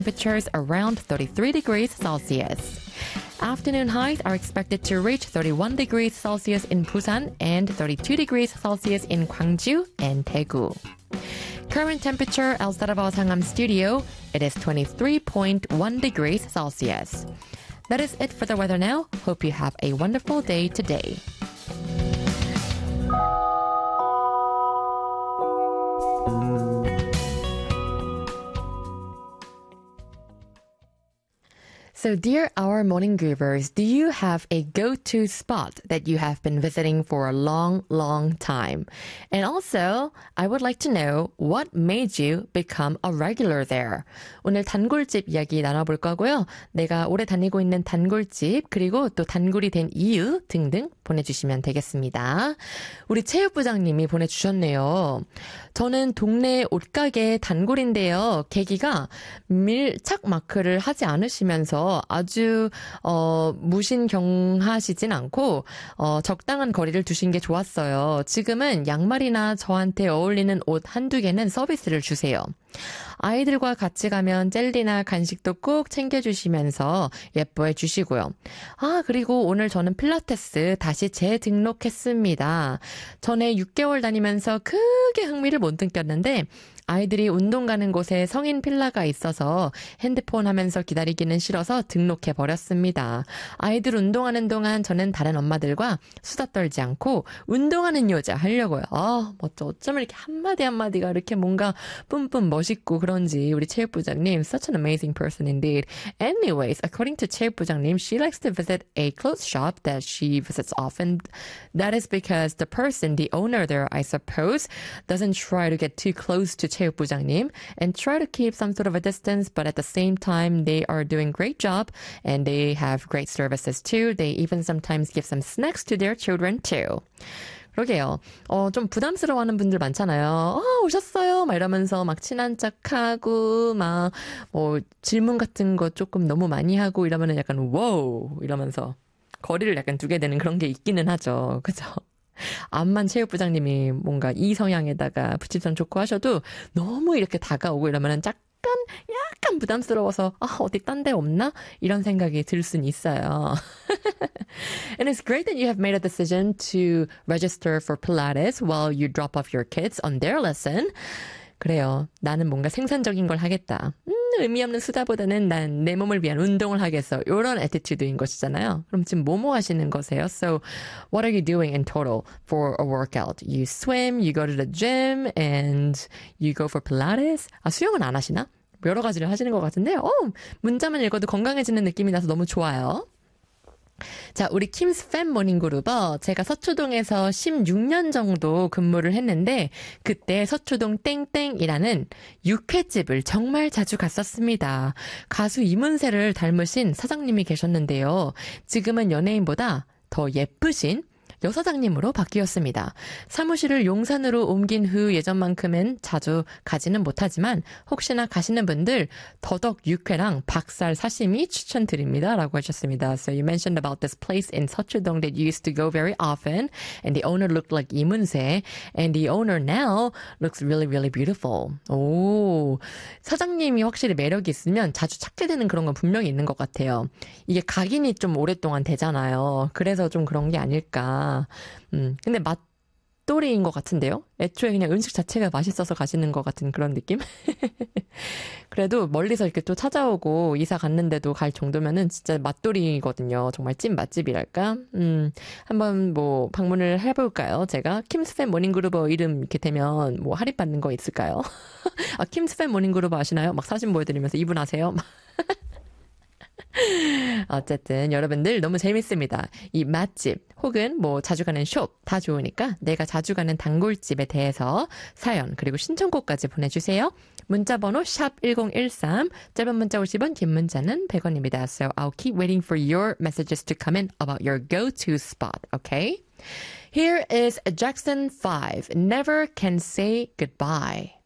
temperatures around 33 degrees Celsius. Afternoon highs are expected to reach 31 degrees Celsius in Busan and 32 degrees Celsius in Gwangju and Daegu. Current temperature outside of our Sangam studio, it is 23.1 degrees Celsius. That is it for the weather now. Hope you have a wonderful day today. So, dear our morning groovers, do you have a go-to spot that you have been visiting for a long, long time? And also, I would like to know what made you become a regular there. 오늘 단골집 이야기 나눠볼 거고요. 내가 오래 다니고 있는 단골집, 그리고 또 단골이 된 이유 등등 보내주시면 되겠습니다. 우리 체육부장님이 보내주셨네요. 저는 동네 옷가게 단골인데요. 계기가 밀착 마크를 하지 않으시면서 아주 무신경하시진 않고 적당한 거리를 두신 게 좋았어요. 지금은 양말이나 저한테 어울리는 옷 한두 개는 서비스를 주세요. 아이들과 같이 가면 젤리나 간식도 꼭 챙겨주시면서 예뻐해 주시고요. 그리고 오늘 저는 필라테스 다시 재등록했습니다. 전에 6개월 다니면서 크게 흥미를 못 느꼈는데 아이들이 운동 가는 곳에 성인 필라가 있어서 핸드폰 하면서 기다리기는 싫어서 등록해버렸습니다. 아이들 운동하는 동안 저는 다른 엄마들과 수다 떨지 않고 운동하는 여자 하려고요. 멋져. 어쩌면 이렇게 한마디 한마디가 이렇게 뭔가 뿜뿜 멋있고 그런지 우리 체육부장님, such an amazing person indeed. Anyways, according to 체육부장님, she likes to visit a clothes shop that she visits often. That is because the person, the owner there, I suppose, doesn't try to get too close to 체육부장님 and try to keep some sort of a distance, but at the same time, they are doing great job and they have great services too. They even sometimes give some snacks to their children too. 그러게요. 좀 부담스러워하는 분들 많잖아요. 오셨어요? 막 이러면서 막 친한 척하고 막 질문 같은 거 조금 너무 많이 하고 이러면은 약간 와우 이러면서 거리를 약간 두게 되는 그런 게 있기는 하죠. 그죠? 암만 체육부장님이 뭔가 이 성향에다가 부치선 좋고 하셔도 너무 이렇게 다가오고 이러면은 약간 부담스러워서 어디 딴 데 없나? 이런 생각이 들 수는 있어요. And it's great that you have made a decision to register for Pilates while you drop off your kids on their lesson. 그래요. 나는 뭔가 생산적인 걸 하겠다. 의미 없는 수다보다는 난 내 몸을 위한 운동을 하겠어. 이런 애티튜드인 것이잖아요. 그럼 지금 뭐뭐 하시는 거세요? So, what are you doing in total for a workout? You swim, you go to the gym, and you go for Pilates? 수영은 안 하시나? 여러 가지를 하시는 것 같은데, 문자만 읽어도 건강해지는 느낌이 나서 너무 좋아요. 자, 우리 킴스 팬 모닝그룹어 제가 서초동에서 16년 정도 근무를 했는데 그때 서초동 땡땡이라는 육회집을 정말 자주 갔었습니다. 가수 이문세를 닮으신 사장님이 계셨는데요. 지금은 연예인보다 더 예쁘신 여사장님으로 바뀌었습니다. 사무실을 용산으로 옮긴 후 예전만큼은 자주 가지는 못하지만 혹시나 가시는 분들 더덕 육회랑 박살 사시미 추천드립니다. 라고 하셨습니다. So you mentioned about this place in Seocheodong that you used to go very often and the owner looked like 이문세 and the owner now looks really, really beautiful. 오, 사장님이 확실히 매력이 있으면 자주 찾게 되는 그런 건 분명히 있는 것 같아요. 이게 각인이 좀 오랫동안 되잖아요. 그래서 좀 그런 게 아닐까. 근데 맛돌이인 것 같은데요? 애초에 그냥 음식 자체가 맛있어서 가시는 것 같은 그런 느낌? 그래도 멀리서 이렇게 또 찾아오고 이사 갔는데도 갈 정도면은 진짜 맛돌이거든요. 정말 찐 맛집이랄까? 한번 방문을 해볼까요? 제가 킴스팬 모닝그룹 이름 이렇게 되면 할인 받는 거 있을까요? 킴스팬 모닝그룹 아시나요? 막 사진 보여드리면서 이분 아세요? 어쨌든 여러분들 너무 재밌습니다. 이 맛집 혹은 자주 가는 숍 다 좋으니까 내가 자주 가는 단골집에 대해서 사연 그리고 신청곡까지 보내주세요. 문자번호 샵 1013 짧은 문자 50원 긴 문자는 100원입니다. So I'll keep waiting for your messages to come in about your go-to spot, okay? Here is Jackson 5, Never Can Say Goodbye.